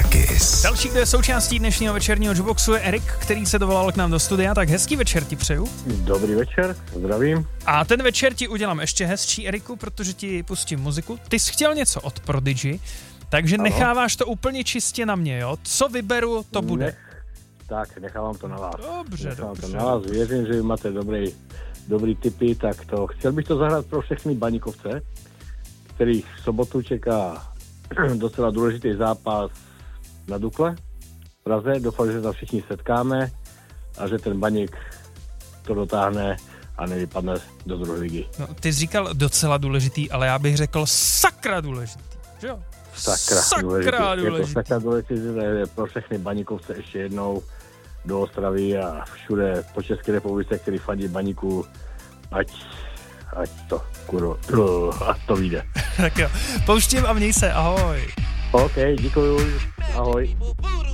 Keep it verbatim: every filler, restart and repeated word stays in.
Kiss. Další, kdo je součástí dnešního večerního Jukeboxu, je Erik, který se dovolal k nám do studia, tak hezký večer ti přeju. Dobrý večer, zdravím. A ten večer ti udělám ještě hezčí, Eriku, protože ti pustím muziku. Ty jsi chtěl něco od Prodigy, takže ano. Necháváš to úplně čistě na mě, jo? Co vyberu, to bude. Ne, tak, nechávám to na vás. Dobře, nechávám dobře. to na vás, věřím, že vy máte dobrý, dobrý tipy, tak to chtěl bych to zahrát pro všechny Baníkovce, kterých v sobotu čeká docela důležitý zápas na Dukle v Praze. Doufám, že se tam všichni setkáme a že ten Baník to dotáhne a nevypadne do druhé ligy. No, ty jsi říkal docela důležitý, ale já bych řekl sakra důležitý, že jo? Sakra, sakra důležitý. důležitý. Je to sakra důležitý pro všechny Baníkovce ještě jednou do Ostravy a všude po České republice, který fandí Baníku, ať, ať to, kurva, ať to vyjde. Tak jo, pouštím a měj se, ahoj. OK, děkuju, ahoj.